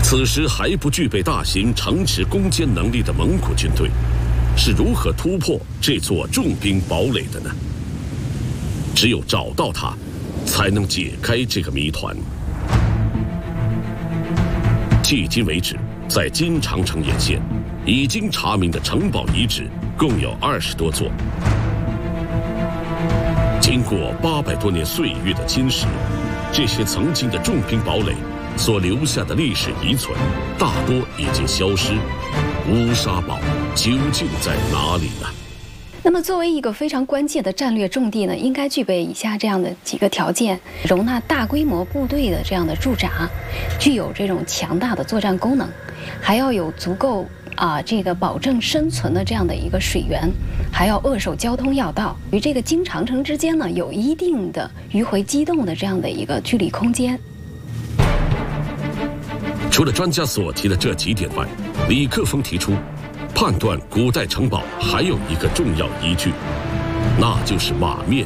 此时还不具备大型城池攻坚能力的蒙古军队，是如何突破这座重兵堡垒的呢？只有找到它，才能解开这个谜团。迄今为止，在金长城沿线已经查明的城堡遗址共有20多座。经过800多年岁月的侵蚀，这些曾经的重兵堡垒所留下的历史遗存，大多已经消失。乌沙堡究竟在哪里呢？ 那么，作为一个非常关键的战略重地呢，应该具备以下这样的几个条件：容纳大规模部队的这样的驻扎，具有这种强大的作战功能，还要有足够这个保证生存的这样的一个水源，还要扼守交通要道，与这个京长城之间呢有一定的迂回机动的这样的一个距离空间。 除了专家所提的这几点外，李克峰提出，判断古代城堡还有一个重要依据，那就是马面。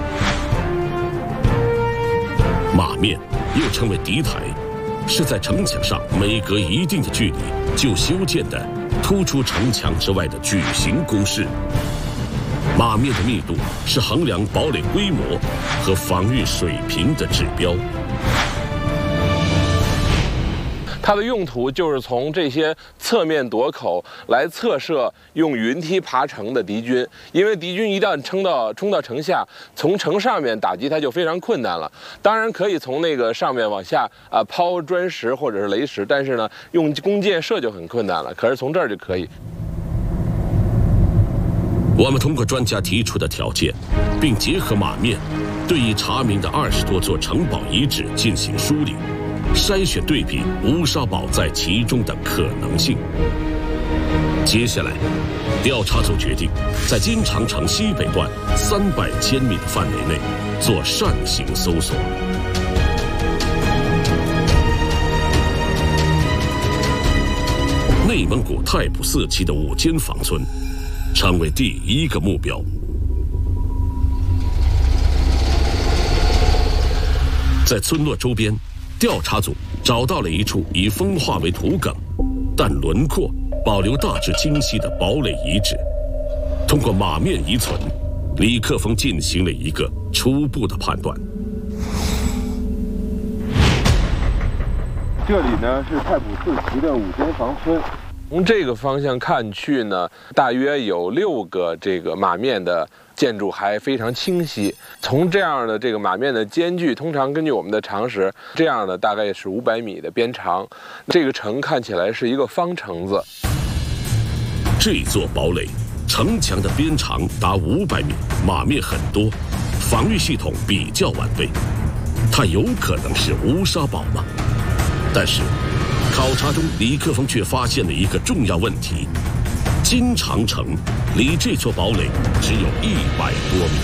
马面又称为敌台，是在城墙上每隔一定的距离就修建的突出城墙之外的矩形工事。马面的密度是衡量堡垒规模和防御水平的指标。 它的用途就是从这些侧面垛口来侧射用云梯爬城的敌军，因为敌军一旦冲到城下，从城上面打击它就非常困难了。当然可以从那个上面往下抛砖石或者是雷石，但是呢，用弓箭射就很困难了。可是从这儿就可以。 我们通过专家提出的条件，并结合马面对已查明的20多座城堡遗址进行梳理。筛选对比乌沙堡在其中的可能性。接下来，调查组决定在金长城西北段300千米的范围内做扇形搜索。内蒙古太仆寺旗的5间房村成为第一个目标。在村落周边，调查组找到了一处已风化为土埂，但轮廓保留大致清晰的堡垒遗址。通过马面遗存，李克峰进行了一个初步的判断。 这里呢是太仆寺旗的5间房村。从这个方向看去呢，大约有6个这个马面的建筑还非常清晰。从这样的这个马面的间距，通常根据我们的常识，这样的大概是500米的边长。这个城看起来是一个方城子。 这座堡垒城墙的边长达500米，马面很多，防御系统比较完备。它有可能是乌沙堡吗？但是考察中，李克峰却发现了一个重要问题：金长城离这座堡垒只有100多米。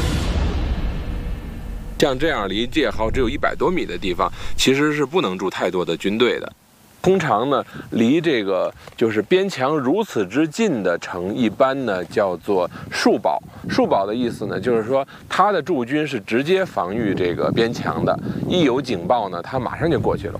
像这样离界壕只有100多米的地方，其实是不能驻太多的军队的。通常呢，离这个就是边墙如此之近的城，一般呢叫做戍堡。戍堡的意思呢，就是说它的驻军是直接防御这个边墙的，一有警报呢，它马上就过去了。